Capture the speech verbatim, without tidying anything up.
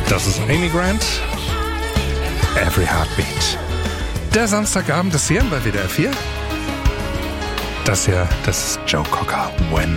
Das ist Amy Grant. Every Heartbeat. Der Samstagabend ist hier bei W D R vier. Das hier, das ist Joe Cocker. When